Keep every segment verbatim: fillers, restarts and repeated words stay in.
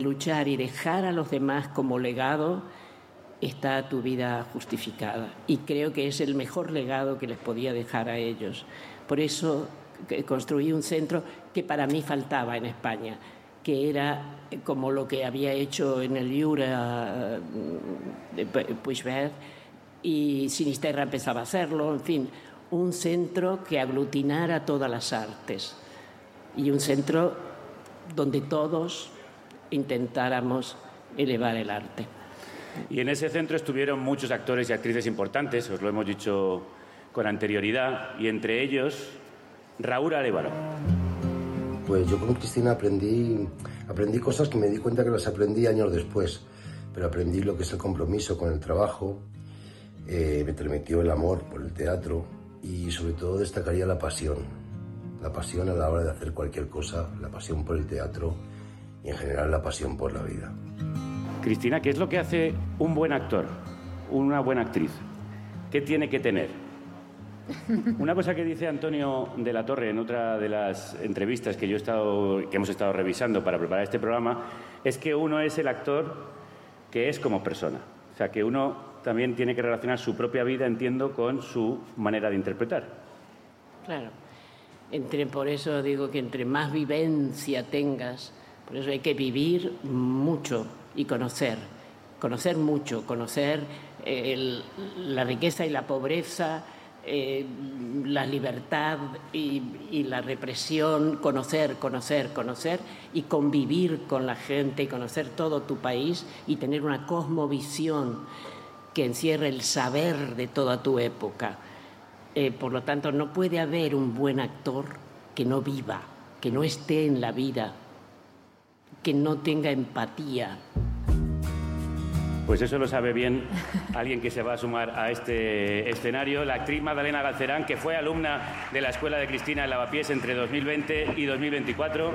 luchar y dejar a los demás como legado, está tu vida justificada. Y creo que es el mejor legado que les podía dejar a ellos. Por eso construí un centro que para mí faltaba en España, que era como lo que había hecho en el Jura de Puigverd, y Sinisterra empezaba a hacerlo, en fin, un centro que aglutinara todas las artes y un centro donde todos intentáramos elevar el arte. Y en ese centro estuvieron muchos actores y actrices importantes, os lo hemos dicho con anterioridad, y entre ellos Raúl Arévalo. Pues yo con Cristina aprendí, aprendí cosas que me di cuenta que las aprendí años después, pero aprendí lo que es el compromiso con el trabajo, eh, me transmitió el amor por el teatro y sobre todo destacaría la pasión, la pasión a la hora de hacer cualquier cosa, la pasión por el teatro y en general la pasión por la vida. Cristina, ¿qué es lo que hace un buen actor, una buena actriz? ¿Qué tiene que tener? Una cosa que dice Antonio de la Torre en otra de las entrevistas que yo he estado, que hemos estado revisando para preparar este programa, es que uno es el actor que es como persona. O sea, que uno también tiene que relacionar su propia vida, entiendo, con su manera de interpretar. Claro. Entre, por eso digo que entre más vivencia tengas, por eso hay que vivir mucho y conocer. Conocer mucho, conocer eh, el, la riqueza y la pobreza, Eh, la libertad y, y la represión, conocer, conocer, conocer y convivir con la gente y conocer todo tu país y tener una cosmovisión que encierre el saber de toda tu época. Eh, por lo tanto, no puede haber un buen actor que no viva, que no esté en la vida, que no tenga empatía. Pues eso lo sabe bien alguien que se va a sumar a este escenario, la actriz Magdalena Galcerán, que fue alumna de la Escuela de Cristina en Lavapiés entre dos mil veinte y dos mil veinticuatro.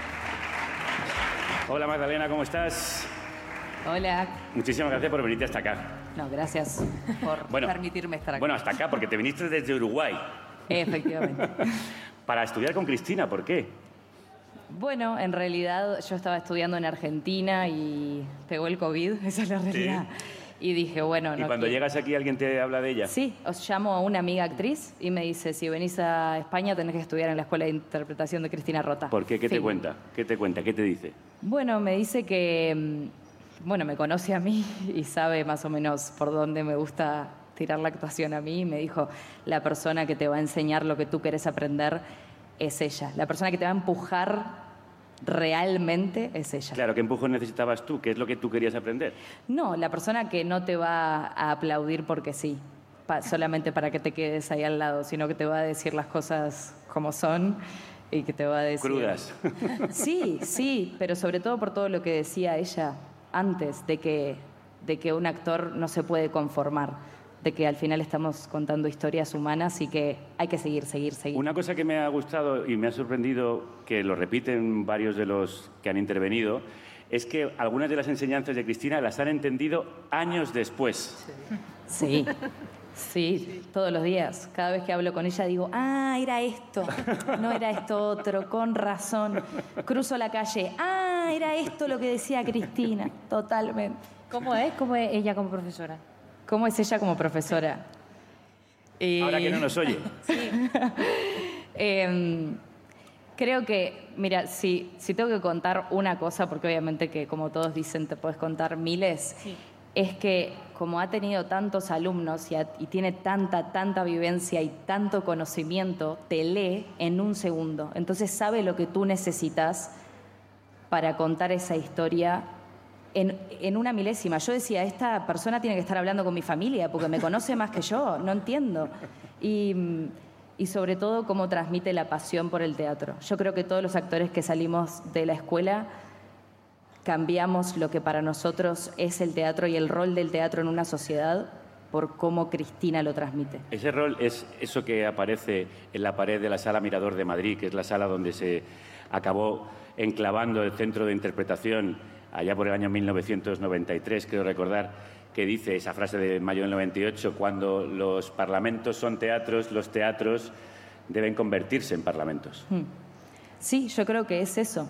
Hola Magdalena, ¿cómo estás? Hola. Muchísimas gracias por venirte hasta acá. No, gracias por bueno, permitirme estar aquí. Bueno, hasta acá, porque te viniste desde Uruguay. Efectivamente. Para estudiar con Cristina, ¿por qué? Bueno, en realidad yo estaba estudiando en Argentina y pegó el COVID, esa es la realidad. Sí. Y dije, bueno... ¿Y no cuando quiero. llegas aquí alguien te habla de ella? Sí, os llamo a una amiga actriz y me dice, si venís a España tenés que estudiar en la Escuela de Interpretación de Cristina Rota. ¿Por qué? ¿Qué fin. te cuenta? ¿Qué te cuenta? ¿Qué te dice? Bueno, me dice que... Bueno, me conoce a mí y sabe más o menos por dónde me gusta tirar la actuación a mí. Y me dijo, la persona que te va a enseñar lo que tú querés aprender es ella. La persona que te va a empujar realmente es ella. Claro, ¿qué empujón necesitabas tú? ¿Qué es lo que tú querías aprender? No, la persona que no te va a aplaudir porque sí, pa- solamente para que te quedes ahí al lado, sino que te va a decir las cosas como son y que te va a decir... Crudas. Sí, sí, pero sobre todo por todo lo que decía ella antes, de que, de que un actor no se puede conformar, de que al final estamos contando historias humanas y que hay que seguir, seguir, seguir. Una cosa que me ha gustado y me ha sorprendido, que lo repiten varios de los que han intervenido, es que algunas de las enseñanzas de Cristina las han entendido años después. Sí, sí, todos los días. Cada vez que hablo con ella digo, ah, era esto, no era esto otro, con razón. Cruzo la calle, ah, era esto lo que decía Cristina, totalmente. ¿Cómo es? ¿Cómo es ella como profesora? ¿Cómo es ella como profesora? Eh... Ahora que no nos oye. Sí. eh, creo que, mira, si, si tengo que contar una cosa, porque obviamente que como todos dicen te puedes contar miles, sí. Es que como ha tenido tantos alumnos y, ha, y tiene tanta, tanta vivencia y tanto conocimiento, te lee en un segundo. Entonces sabe lo que tú necesitas para contar esa historia En, en una milésima. Yo decía, esta persona tiene que estar hablando con mi familia porque me conoce más que yo, no entiendo. Y, y sobre todo cómo transmite la pasión por el teatro. Yo creo que todos los actores que salimos de la escuela cambiamos lo que para nosotros es el teatro y el rol del teatro en una sociedad por cómo Cristina lo transmite. Ese rol es eso que aparece en la pared de la Sala Mirador de Madrid, que es la sala donde se acabó enclavando el centro de interpretación allá por el año mil novecientos noventa y tres, creo recordar, que dice esa frase de mayo del noventa y ocho, cuando los parlamentos son teatros, los teatros deben convertirse en parlamentos. Sí, yo creo que es eso.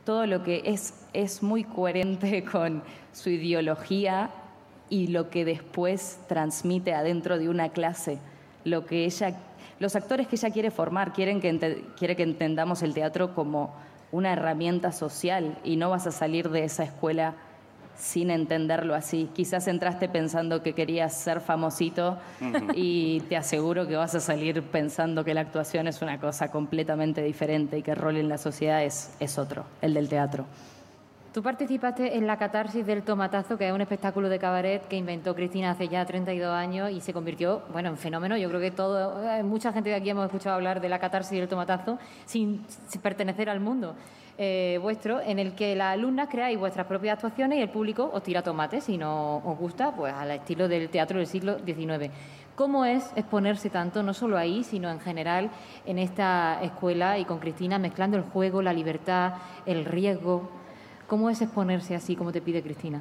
todo lo que es, es muy coherente con su ideología y lo que después transmite adentro de una clase, lo que ella, los actores que ella quiere formar, quieren que ente, quiere que entendamos el teatro como una herramienta social y no vas a salir de esa escuela sin entenderlo así. Quizás entraste pensando que querías ser famosito y te aseguro que vas a salir pensando que la actuación es una cosa completamente diferente y que el rol en la sociedad es, es otro, el del teatro. Tú participaste en la catarsis del tomatazo, que es un espectáculo de cabaret que inventó Cristina hace ya treinta y dos años y se convirtió, bueno, en fenómeno. Yo creo que todo, mucha gente de aquí hemos escuchado hablar de la catarsis del tomatazo sin, sin pertenecer al mundo eh, vuestro, en el que las alumnas creáis vuestras propias actuaciones y el público os tira tomates si no os gusta, pues al estilo del teatro del siglo diecinueve. ¿Cómo es exponerse tanto, no solo ahí, sino en general en esta escuela y con Cristina, mezclando el juego, la libertad, el riesgo? ¿Cómo es exponerse así como te pide Cristina?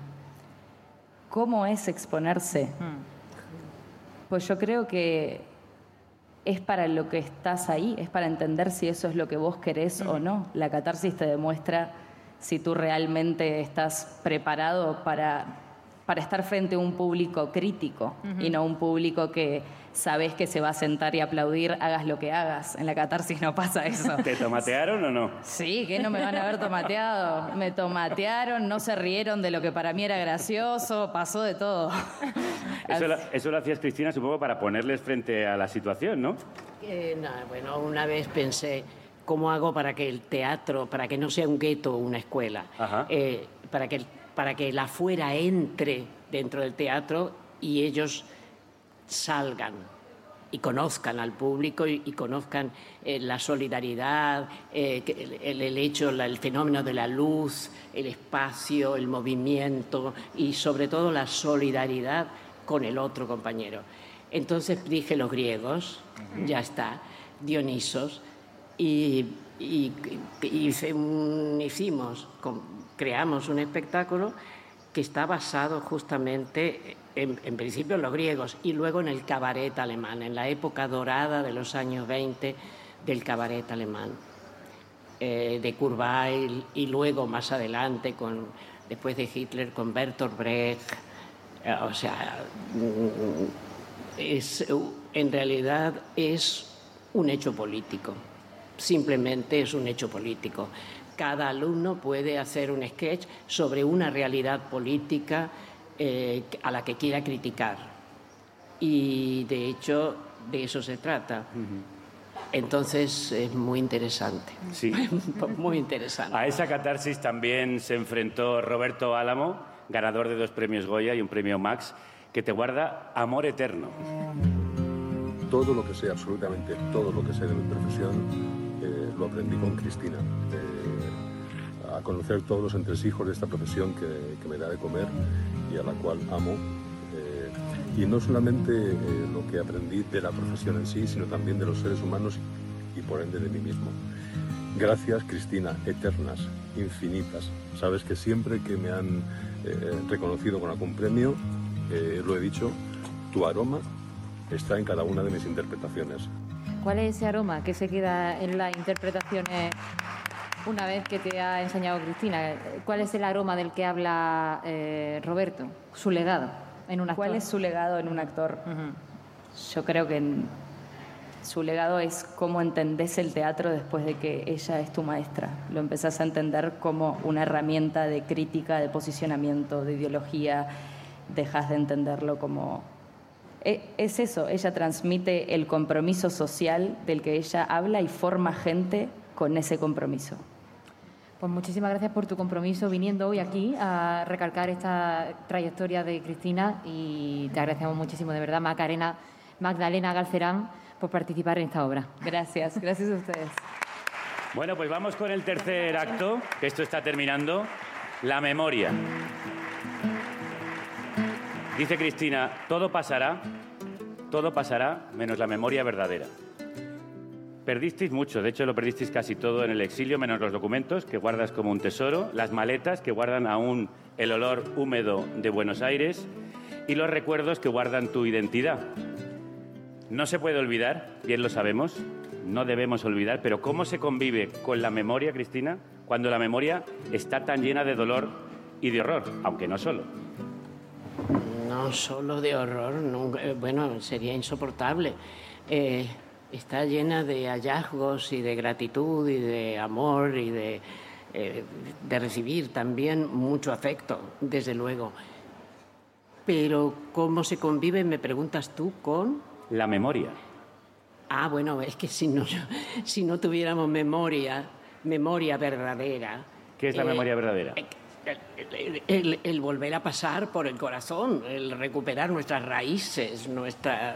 ¿Cómo es exponerse? Hmm. Pues yo creo que es para lo que estás ahí, es para entender si eso es lo que vos querés hmm. o no. La catarsis te demuestra si tú realmente estás preparado para, para estar frente a un público crítico uh-huh. y no un público que sabes que se va a sentar y aplaudir, hagas lo que hagas. En la catarsis no pasa eso. ¿Te tomatearon o no? Sí, que no me van a haber tomateado. Me tomatearon, no se rieron de lo que para mí era gracioso, pasó de todo. Eso lo, eso lo hacías, Cristina, supongo, para ponerles frente a la situación, ¿no? Eh, no, bueno, una vez pensé, ¿cómo hago para que el teatro, para que no sea un gueto o una escuela? Eh, para que, para que la afuera entre dentro del teatro y ellos salgan y conozcan al público y, y conozcan eh, la solidaridad, eh, el, el hecho, la, el fenómeno de la luz, el espacio, el movimiento y sobre todo la solidaridad con el otro compañero. Entonces dije los griegos, uh-huh. ya está, Dionisos, y, y, y hice un, hicimos, con, creamos un espectáculo que está basado justamente en, en principio en los griegos y luego en el cabaret alemán, en la época dorada de los años veinte del cabaret alemán, eh, de Kurt Weill y luego más adelante, con, después de Hitler, con Bertolt Brecht. Eh, o sea, es, en realidad es un hecho político, simplemente es un hecho político. Cada alumno puede hacer un sketch sobre una realidad política eh, a la que quiera criticar. Y, de hecho, de eso se trata. Uh-huh. Entonces, es muy interesante. Sí. Muy interesante. A esa catarsis también se enfrentó Roberto Álamo, ganador de dos premios Goya y un premio Max, que te guarda amor eterno. Todo lo que sé, absolutamente todo lo que sé de mi profesión, eh, lo aprendí con Cristina. Eh, a conocer todos los entresijos de esta profesión que, que me da de comer y a la cual amo. Eh, y no solamente eh, lo que aprendí de la profesión en sí, sino también de los seres humanos y por ende de mí mismo. Gracias, Cristina, eternas, infinitas. Sabes que siempre que me han eh, reconocido con algún premio, eh, lo he dicho, tu aroma está en cada una de mis interpretaciones. ¿Cuál es ese aroma que se queda en las interpretaciones una vez que te ha enseñado Cristina? ¿Cuál es el aroma del que habla eh, Roberto? Su legado en un actor. ¿Cuál es su legado en un actor? Uh-huh. Yo creo que en, su legado es cómo entendés el teatro después de que ella es tu maestra. Lo empezás a entender como una herramienta de crítica, de posicionamiento, de ideología. Dejas de entenderlo como... Es eso, ella transmite el compromiso social del que ella habla y forma gente con ese compromiso. Pues muchísimas gracias por tu compromiso viniendo hoy aquí a recalcar esta trayectoria de Cristina y te agradecemos muchísimo, de verdad, Macarena, Magdalena Galcerán, por participar en esta obra. Gracias, gracias a ustedes. Bueno, pues vamos con el tercer acto, que esto está terminando, la memoria. Dice Cristina, todo pasará, todo pasará, menos la memoria verdadera. Perdisteis mucho, de hecho lo perdisteis casi todo en el exilio, menos los documentos, que guardas como un tesoro, las maletas, que guardan aún el olor húmedo de Buenos Aires, y los recuerdos que guardan tu identidad. No se puede olvidar, bien lo sabemos, no debemos olvidar, pero ¿cómo se convive con la memoria, Cristina, cuando la memoria está tan llena de dolor y de horror, aunque no solo. No solo de horror, nunca, bueno, sería insoportable. Eh, está llena de hallazgos y de gratitud y de amor y de, eh, de recibir también mucho afecto, desde luego. Pero ¿cómo se convive, me preguntas tú, con...? La memoria. Ah, bueno, es que si no, si no tuviéramos memoria, memoria verdadera... ¿Qué es la eh, memoria verdadera? El, el, el, el volver a pasar por el corazón, el recuperar nuestras raíces, nuestra,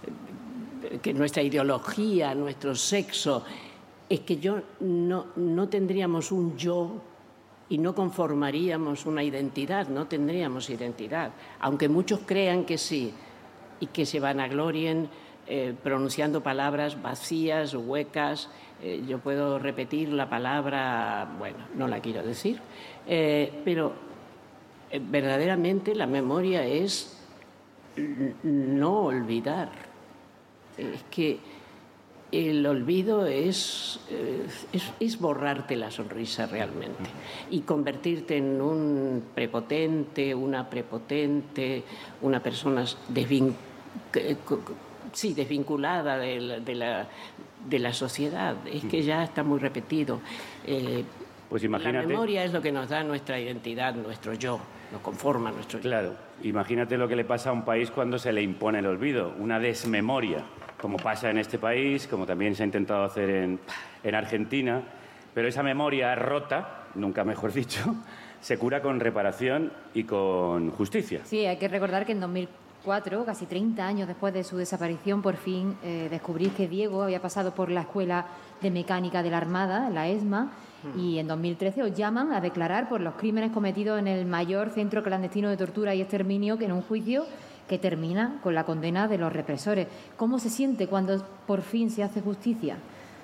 que nuestra ideología, nuestro sexo. Es que yo no, no tendríamos un yo y no conformaríamos una identidad, no tendríamos identidad. Aunque muchos crean que sí y que se vanaglorien eh, pronunciando palabras vacías, huecas. Eh, yo puedo repetir la palabra, bueno, no la quiero decir, eh, pero eh, verdaderamente la memoria es no olvidar. Es que el olvido es, eh, es, es borrarte la sonrisa realmente y convertirte en un prepotente, una prepotente, una persona desvin sí, desvinculada de la, de, la, de la sociedad. Es que ya está muy repetido. Eh, pues imagínate, la memoria es lo que nos da nuestra identidad, nuestro yo, nos conforma nuestro yo. Claro, imagínate lo que le pasa a un país cuando se le impone el olvido, una desmemoria, como pasa en este país, como también se ha intentado hacer en, en Argentina, pero esa memoria rota, nunca mejor dicho, se cura con reparación y con justicia. Sí, hay que recordar que en dos mil cuatro, casi treinta años después de su desaparición, por fin eh, descubrí que Diego había pasado por la Escuela de Mecánica de la Armada, la ESMA, mm. y en dos mil trece os llaman a declarar por los crímenes cometidos en el mayor centro clandestino de tortura y exterminio, que en un juicio que termina con la condena de los represores. ¿Cómo se siente cuando por fin se hace justicia?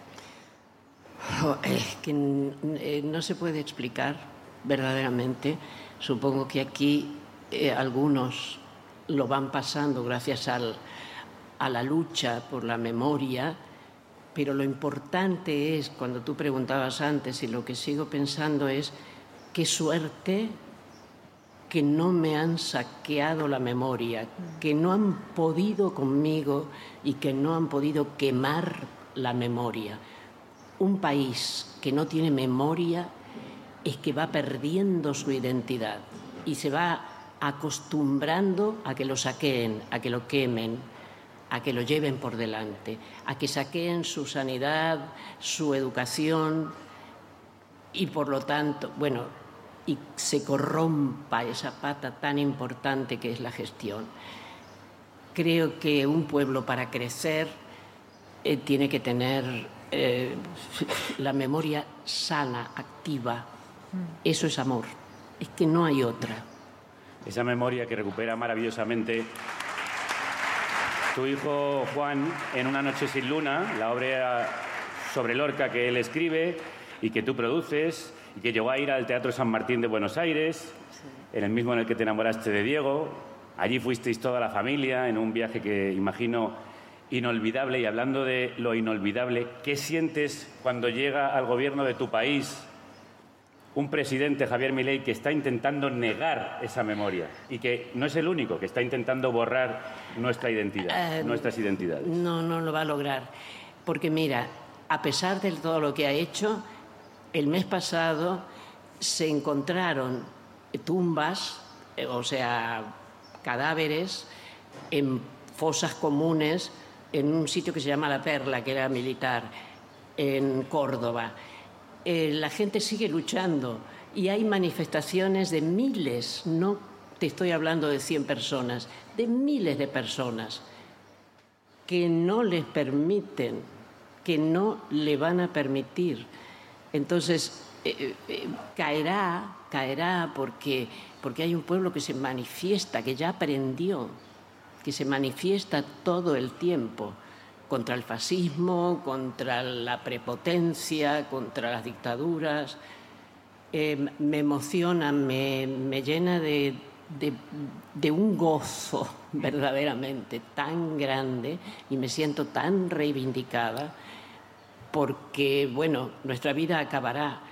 Oh, es que no se puede explicar verdaderamente. Supongo que aquí eh, algunos lo van pasando gracias al, a la lucha por la memoria, pero lo importante es, cuando tú preguntabas antes, y lo que sigo pensando es, qué suerte que no me han saqueado la memoria, que no han podido conmigo y que no han podido quemar la memoria. Un país que no tiene memoria es que va perdiendo su identidad y se va acostumbrando a que lo saqueen, a que lo quemen, a que lo lleven por delante, a que saqueen su sanidad, su educación y, por lo tanto, bueno, y se corrompa esa pata tan importante que es la gestión. Creo que un pueblo, para crecer, eh, tiene que tener eh, la memoria sana, activa. Eso es amor. Es que no hay otra. Esa memoria que recupera maravillosamente tu hijo Juan en Una noche sin luna, la obra sobre Lorca que él escribe y que tú produces, y que llegó a ir al Teatro San Martín de Buenos Aires, en el mismo en el que te enamoraste de Diego. Allí fuisteis toda la familia en un viaje que imagino inolvidable. Y hablando de lo inolvidable, ¿qué sientes cuando llega al gobierno de tu país un presidente, Javier Milei, que está intentando negar esa memoria y que no es el único, que está intentando borrar nuestra identidad, uh, nuestras identidades? No, no lo va a lograr. Porque mira, a pesar de todo lo que ha hecho, el mes pasado se encontraron tumbas, o sea, cadáveres en fosas comunes en un sitio que se llama La Perla, que era militar, en Córdoba. Eh, la gente sigue luchando y hay manifestaciones de miles, no te estoy hablando de cien personas, de miles de personas que no les permiten, que no le van a permitir. Entonces, eh, eh, caerá, caerá porque, porque hay un pueblo que se manifiesta, que ya aprendió, que se manifiesta todo el tiempo contra el fascismo, contra la prepotencia, contra las dictaduras. Eh, me emociona, me, me llena de, de, de un gozo verdaderamente tan grande y me siento tan reivindicada porque, bueno, nuestra vida acabará,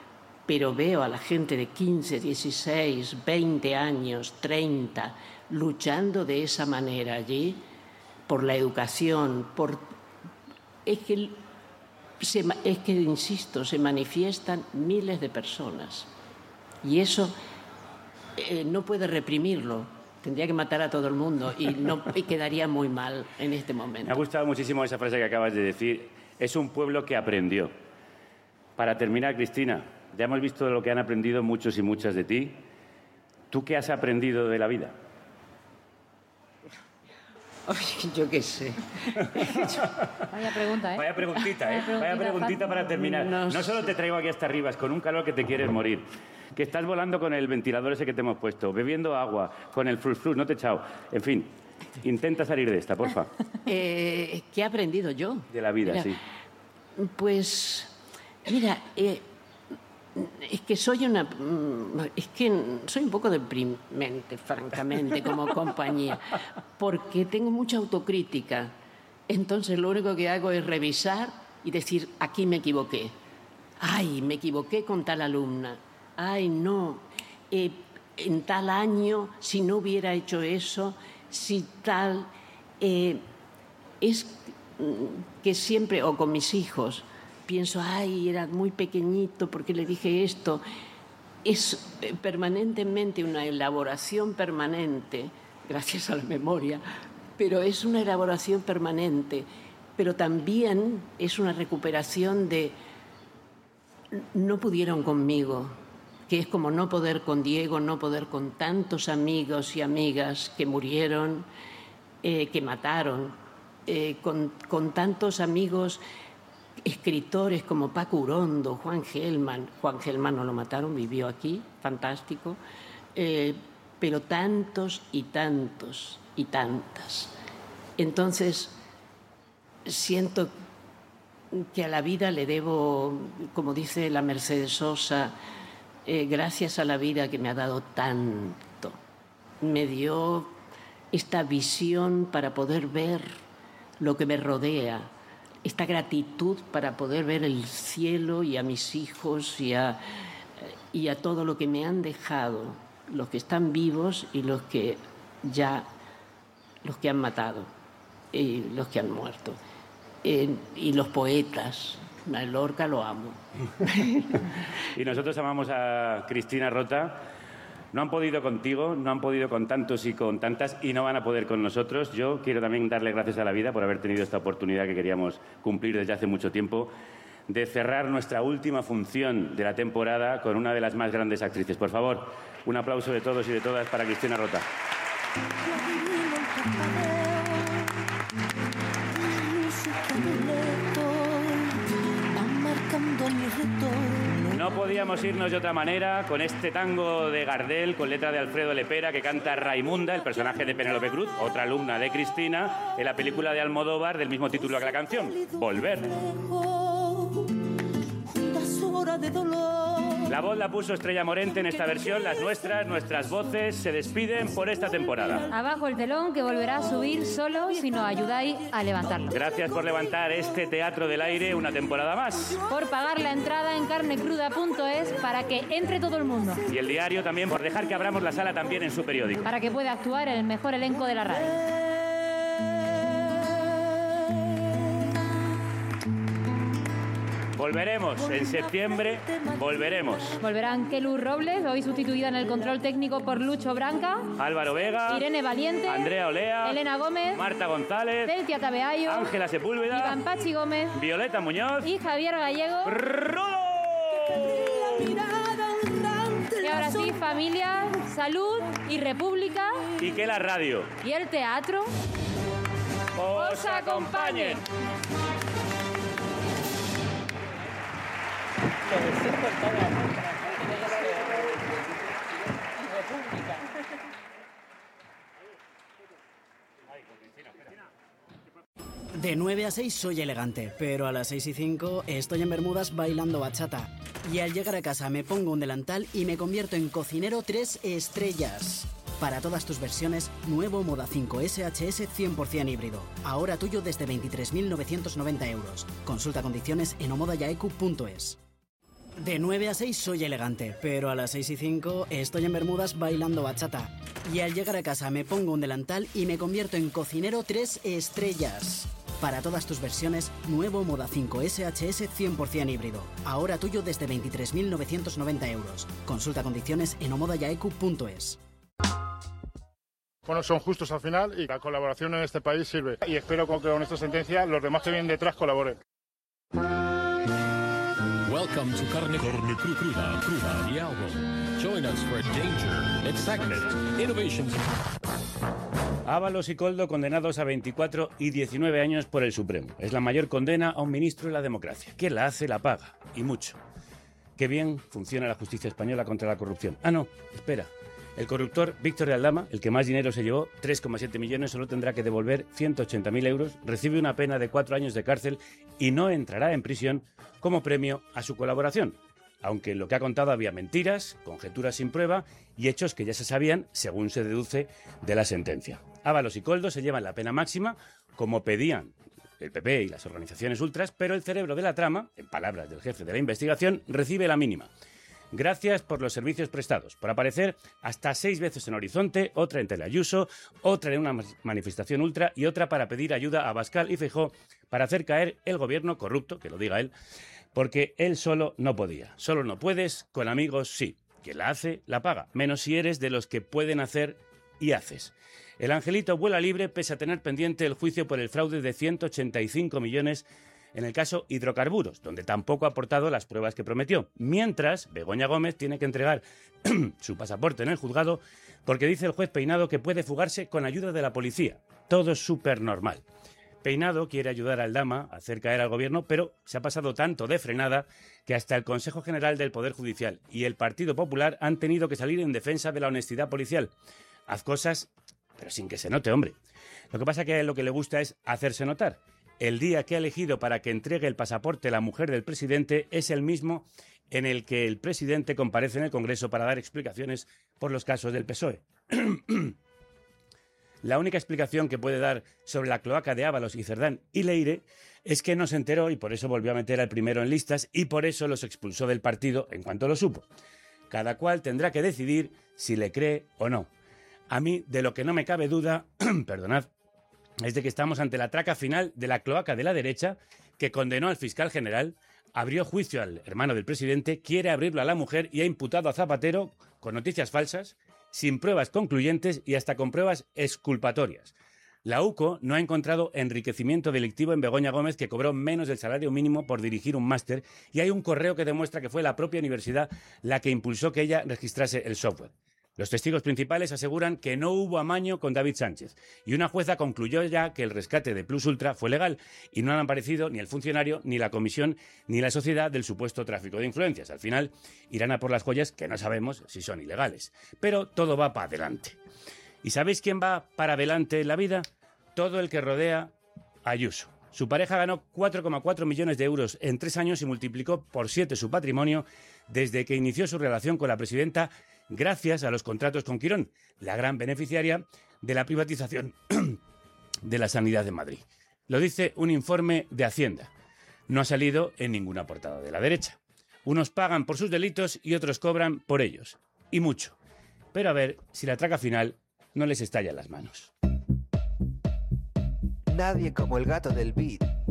pero veo a la gente de quince, dieciséis, veinte años, treinta, luchando de esa manera allí, por la educación, por... Es que, se, es que, insisto, se manifiestan miles de personas. Y eso eh, no puede reprimirlo. Tendría que matar a todo el mundo y, no, y quedaría muy mal en este momento. Me ha gustado muchísimo esa frase que acabas de decir. Es un pueblo que aprendió. Para terminar, Cristina, ya hemos visto lo que han aprendido muchos y muchas de ti. ¿Tú qué has aprendido de la vida? Oye, yo qué sé. Vaya pregunta, ¿eh? Vaya preguntita, ¿eh? Vaya Vaya preguntita preguntita para terminar. No No solo te traigo aquí hasta arriba, es con un calor que te quieres morir. Que estás volando con el ventilador ese que te hemos puesto, bebiendo agua, con el frus frus, no te he echado. En fin, intenta salir de esta, porfa. Eh, ¿Qué he aprendido yo? De la vida, Mira, sí. Pues, mira, eh, es que soy una... Es que soy un poco deprimente, francamente, como compañía, porque tengo mucha autocrítica. Entonces lo único que hago es revisar y decir, aquí me equivoqué. Ay, me equivoqué con tal alumna. Ay, no, eh, en tal año, si no hubiera hecho eso, si tal... Eh, es que siempre, o con mis hijos, pienso, ay, era muy pequeñito, ¿por qué le dije esto? Es permanentemente una elaboración permanente, gracias a la memoria, pero es una elaboración permanente, pero también es una recuperación de no pudieron conmigo, que es como no poder con Diego, no poder con tantos amigos y amigas que murieron, eh, que mataron, eh, con, con tantos amigos escritores como Paco Urondo, Juan Gelman. Juan Gelman no lo mataron, vivió aquí, fantástico, eh, pero tantos y tantos y tantas. Entonces, siento que a la vida le debo, como dice la Mercedes Sosa, eh, gracias a la vida que me ha dado tanto. Me dio esta visión para poder ver lo que me rodea, esta gratitud para poder ver el cielo y a mis hijos y a, y a todo lo que me han dejado, los que están vivos y los que ya, los que han matado y los que han muerto. Eh, y los poetas, a Lorca lo amo. Y nosotros amamos a Cristina Rota. No han podido contigo, no han podido con tantos y con tantas y no van a poder con nosotros. Yo quiero también darle gracias a la vida por haber tenido esta oportunidad que queríamos cumplir desde hace mucho tiempo de cerrar nuestra última función de la temporada con una de las más grandes actrices. Por favor, un aplauso de todos y de todas para Cristina Rota. No podíamos irnos de otra manera con este tango de Gardel con letra de Alfredo Lepera que canta Raimunda, el personaje de Penélope Cruz, otra alumna de Cristina, en la película de Almodóvar del mismo título que la canción, Volver. La voz la puso Estrella Morente en esta versión, las nuestras, nuestras voces se despiden por esta temporada. Abajo el telón que volverá a subir solo si nos ayudáis a levantarlo. Gracias por levantar este Teatro del Aire una temporada más. Por pagar la entrada en carnecruda punto es para que entre todo el mundo. Y el diario también por dejar que abramos la sala también en su periódico. Para que pueda actuar el mejor elenco de la radio. Volveremos en septiembre, volveremos. Volverán Kelu Robles, hoy sustituida en el control técnico por Lucho Branca, Álvaro Vega, Irene Valiente, Andrea Olea, Elena Gómez, Marta González, Celtia Tabeayo, Ángela Sepúlveda, Iván Pachi Gómez, Violeta Muñoz y Javier Gallego. ¡Rulo! Y ahora sí, familia, salud y república. Y que la radio Y el teatro os acompañen. De nueve a seis soy elegante, pero a las seis y cinco estoy en Bermudas bailando bachata. Y al llegar a casa me pongo un delantal y me convierto en cocinero tres estrellas. Para todas tus versiones, nuevo Moda cinco S H S cien por ciento híbrido. Ahora tuyo desde veintitrés mil novecientos noventa euros. Consulta condiciones en omodayaecu punto es. De nueve a seis soy elegante, pero a las seis y cinco estoy en Bermudas bailando bachata. Y al llegar a casa me pongo un delantal y me convierto en cocinero tres estrellas. Para todas tus versiones, nuevo Moda cinco S H S cien por ciento híbrido. Ahora tuyo desde veintitrés mil novecientos noventa euros. Consulta condiciones en omodayaecu punto es. Bueno, son justos al final y la colaboración en este país sirve. Y espero que con esta sentencia los demás que vienen detrás colaboren. Welcome to Carne, Carne Cruda, Cruda, the album. Join us for danger, excitement, innovations. Ábalos y Koldo condenados a veinticuatro y diecinueve años por el Supremo. Es la mayor condena a un ministro de la democracia. ¿Quién la hace? La paga. Y mucho. Qué bien funciona la justicia española contra la corrupción. Ah, no, espera. El corruptor Víctor de Aldama, el que más dinero se llevó, tres coma siete millones, solo tendrá que devolver ciento ochenta mil euros, recibe una pena de cuatro años de cárcel y no entrará en prisión como premio a su colaboración. Aunque en lo que ha contado había mentiras, conjeturas sin prueba y hechos que ya se sabían, según se deduce de la sentencia. Ábalos y Koldo se llevan la pena máxima, como pedían el P P y las organizaciones ultras, pero el cerebro de la trama, en palabras del jefe de la investigación, recibe la mínima. Gracias por los servicios prestados, por aparecer hasta seis veces en Horizonte, otra en Teleayuso, otra en una manifestación ultra y otra para pedir ayuda a Abascal y Feijóo para hacer caer el gobierno corrupto, que lo diga él, porque él solo no podía. Solo no puedes, con amigos sí. Quien la hace, la paga, menos si eres de los que pueden hacer y haces. El angelito vuela libre pese a tener pendiente el juicio por el fraude de ciento ochenta y cinco millones en el caso Hidrocarburos, donde tampoco ha aportado las pruebas que prometió. Mientras, Begoña Gómez tiene que entregar su pasaporte en el juzgado porque dice el juez Peinado que puede fugarse con ayuda de la policía. Todo es súper normal. Peinado quiere ayudar a Aldama a hacer caer al gobierno, pero se ha pasado tanto de frenada que hasta el Consejo General del Poder Judicial y el Partido Popular han tenido que salir en defensa de la honestidad policial. Haz cosas, pero sin que se note, hombre. Lo que pasa es que a él lo que le gusta es hacerse notar. El día que ha elegido para que entregue el pasaporte la mujer del presidente es el mismo en el que el presidente comparece en el Congreso para dar explicaciones por los casos del P S O E. La única explicación que puede dar sobre la cloaca de Ábalos y Cerdán y Leire es que no se enteró y por eso volvió a meter al primero en listas y por eso los expulsó del partido en cuanto lo supo. Cada cual tendrá que decidir si le cree o no. A mí, de lo que no me cabe duda, perdonad, es de que estamos ante la traca final de la cloaca de la derecha que condenó al fiscal general, abrió juicio al hermano del presidente, quiere abrirlo a la mujer y ha imputado a Zapatero con noticias falsas, sin pruebas concluyentes y hasta con pruebas exculpatorias. La U C O no ha encontrado enriquecimiento delictivo en Begoña Gómez, que cobró menos del salario mínimo por dirigir un máster, y hay un correo que demuestra que fue la propia universidad la que impulsó que ella registrase el software. Los testigos principales aseguran que no hubo amaño con David Sánchez y una jueza concluyó ya que el rescate de Plus Ultra fue legal y no han aparecido ni el funcionario, ni la comisión, ni la sociedad del supuesto tráfico de influencias. Al final irán a por las joyas que no sabemos si son ilegales. Pero todo va para adelante. ¿Y sabéis quién va para adelante en la vida? Todo el que rodea a Ayuso. Su pareja ganó cuatro coma cuatro millones de euros en tres años y multiplicó por siete su patrimonio desde que inició su relación con la presidenta gracias a los contratos con Quirón, la gran beneficiaria de la privatización de la sanidad de Madrid. Lo dice un informe de Hacienda. No ha salido en ninguna portada de la derecha. Unos pagan por sus delitos y otros cobran por ellos. Y mucho. Pero a ver si la traca final no les estalla en las manos. Nadie como el gato del beat.